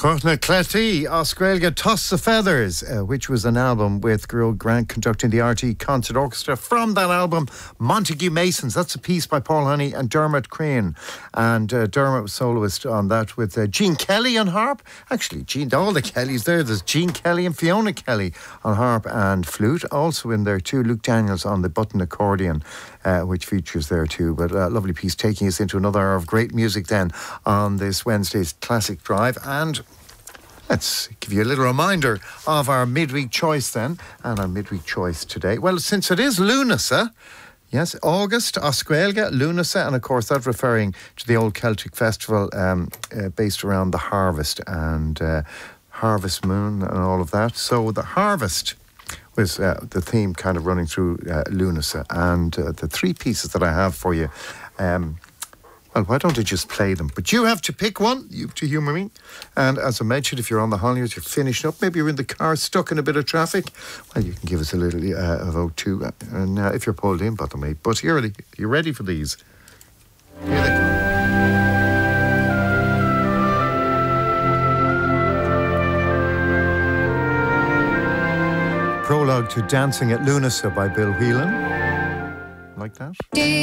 Chorna Cletty, Oscrailga Toss of Feathers, which was an album with Gerald Grant conducting the RT Concert Orchestra. From that album, Montague Masons. That's a piece by Paul Honey and Dermot Crane. And Dermot was soloist on that with Gene Kelly on harp. Actually, all the Kellys there. There's Gene Kelly and Fiona Kelly on harp and flute. Also in there too, Luke Daniels on the button accordion, which features there too. But a lovely piece taking us into another hour of great music then on this Wednesday's Classic Drive. And let's give you a little reminder of our midweek choice then. And our midweek choice today, well, since it is Lunasa, yes, August, Oscrailga, Lunasa, and of course that's referring to the old Celtic festival based around the harvest and harvest moon and all of that. So the harvest was the theme kind of running through Lunasa. And the three pieces that I have for you, well, why don't I just play them? But you have to pick one, you have to humour me. And as I mentioned, if you're on the holidays, you're finishing up, maybe you're in the car, stuck in a bit of traffic, well, you can give us a little vote too. And if you're pulled in, bother me. But you're ready for these? Here they come. Prologue to Dancing at Lunasa by Bill Whelan. Like that?